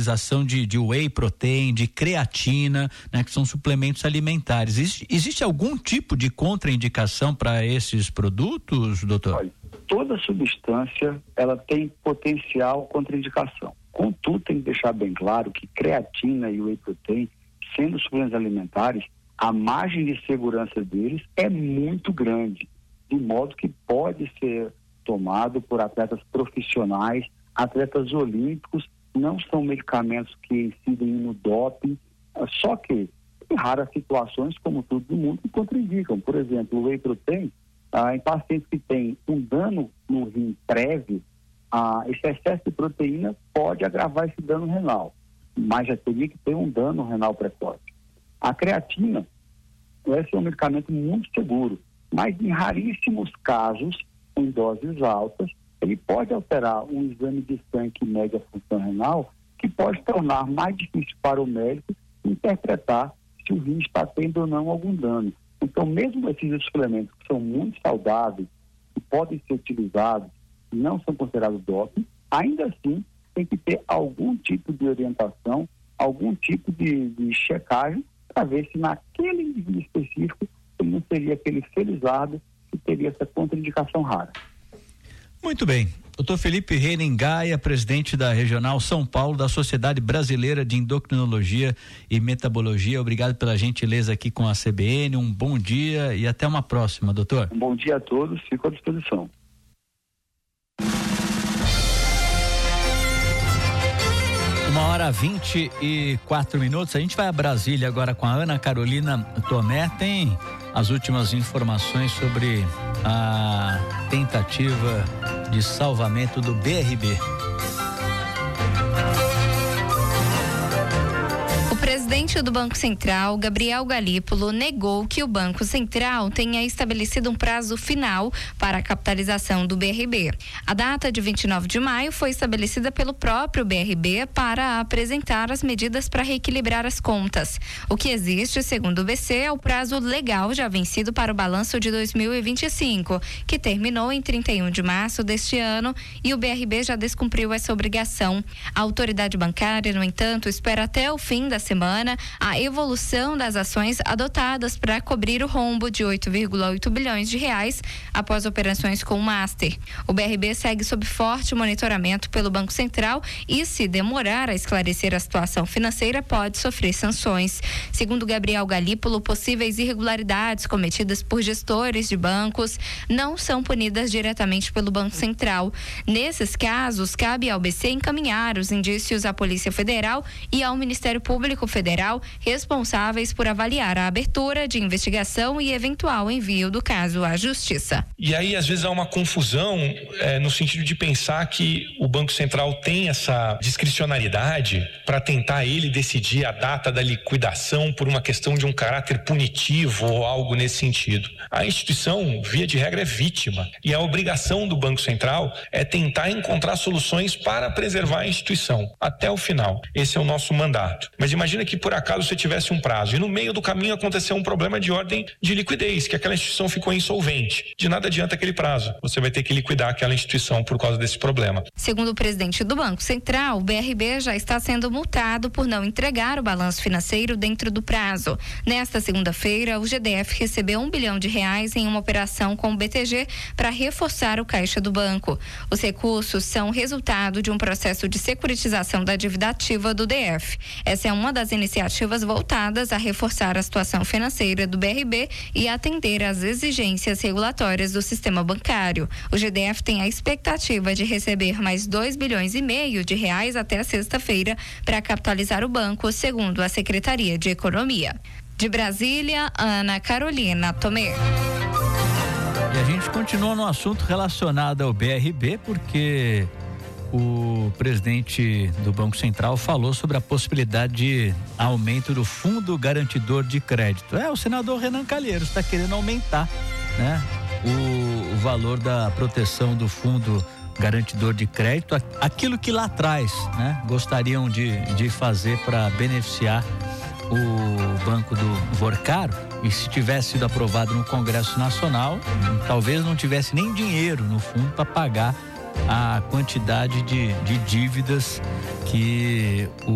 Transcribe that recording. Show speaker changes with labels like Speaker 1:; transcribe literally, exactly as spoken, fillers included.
Speaker 1: utilização de, de whey protein, de creatina, né, que são suplementos alimentares. Existe, existe algum tipo de contraindicação para esses produtos, doutor?
Speaker 2: Olha, toda substância ela tem potencial contraindicação. Contudo, tem que deixar bem claro que creatina e whey protein, sendo suplementos alimentares, a margem de segurança deles é muito grande, de modo que pode ser tomado por atletas profissionais, atletas olímpicos. Não são medicamentos que incidem no doping, só que em raras situações, como tudo do mundo, que contraindicam. Por exemplo, o whey protein, ah, em pacientes que têm um dano no rim prévio, ah, esse excesso de proteína pode agravar esse dano renal, mas já teria que ter um dano renal precoce. A creatina, esse é um medicamento muito seguro, mas em raríssimos casos, em doses altas, ele pode alterar um exame de sangue que mede a função renal, que pode tornar mais difícil para o médico interpretar se o rim está tendo ou não algum dano. Então, mesmo esses suplementos que são muito saudáveis, que podem ser utilizados, não são considerados doping, ainda assim tem que ter algum tipo de orientação, algum tipo de, de checagem, para ver se naquele indivíduo específico ele não seria aquele felizardo que teria essa contraindicação rara.
Speaker 1: Muito bem. doutor Felipe Reningaia, presidente da Regional São Paulo, da Sociedade Brasileira de Endocrinologia e Metabologia. Obrigado pela gentileza aqui com a C B N. Um bom dia e até uma próxima, doutor.
Speaker 2: Um bom dia a todos, fico à disposição.
Speaker 1: Uma hora vinte e quatro minutos. A gente vai a Brasília agora com a Ana Carolina Tomé. Tem as últimas informações sobre a tentativa de salvamento do B R B.
Speaker 3: O presidente do Banco Central, Gabriel Galípolo, negou que o Banco Central tenha estabelecido um prazo final para a capitalização do B R B. A data de vinte e nove de maio foi estabelecida pelo próprio B R B para apresentar as medidas para reequilibrar as contas. O que existe, segundo o B C, é o prazo legal já vencido para o balanço de dois mil e vinte e cinco, que terminou em trinta e um de março deste ano, e o B R B já descumpriu essa obrigação. A autoridade bancária, no entanto, espera até o fim da semana a evolução das ações adotadas para cobrir o rombo de oito vírgula oito bilhões de reais após operações com o Master. O B R B segue sob forte monitoramento pelo Banco Central e, se demorar a esclarecer a situação financeira, pode sofrer sanções. Segundo Gabriel Galípolo, possíveis irregularidades cometidas por gestores de bancos não são punidas diretamente pelo Banco Central. Nesses casos, cabe ao B C encaminhar os indícios à Polícia Federal e ao Ministério Público Federal, responsáveis por avaliar a abertura de investigação e eventual envio do caso à Justiça.
Speaker 4: E aí, às vezes, há uma confusão é, no sentido de pensar que o Banco Central tem essa discricionariedade para tentar ele decidir a data da liquidação por uma questão de um caráter punitivo ou algo nesse sentido. A instituição, via de regra, é vítima, e a obrigação do Banco Central é tentar encontrar soluções para preservar a instituição até o final. Esse é o nosso mandato. Mas imagina que por acaso você tivesse um prazo e no meio do caminho aconteceu um problema de ordem de liquidez, que aquela instituição ficou insolvente. De nada adianta aquele prazo. Você vai ter que liquidar aquela instituição por causa desse problema.
Speaker 3: Segundo o presidente do Banco Central, o B R B já está sendo multado por não entregar o balanço financeiro dentro do prazo. Nesta segunda-feira, o G D F recebeu um bilhão de reais em uma operação com o B T G para reforçar o caixa do banco. Os recursos são resultado de um processo de securitização da dívida ativa do D F. Essa é uma das iniciativas voltadas a reforçar a situação financeira do B R B e atender às exigências regulatórias do sistema bancário. O G D F tem a expectativa de receber mais dois bilhões e meio de reais até a sexta-feira para capitalizar o banco, segundo a Secretaria de Economia. De Brasília, Ana Carolina Tomé.
Speaker 1: E a gente continua no assunto relacionado ao B R B, porque o presidente do Banco Central falou sobre a possibilidade de aumento do Fundo Garantidor de Crédito. É, o senador Renan Calheiros está querendo aumentar, né, o, o valor da proteção do Fundo Garantidor de Crédito, aquilo que lá atrás, né, gostariam de, de fazer para beneficiar o Banco do Vorcaro, e se tivesse sido aprovado no Congresso Nacional, talvez não tivesse nem dinheiro no fundo para pagar a quantidade de, de dívidas que o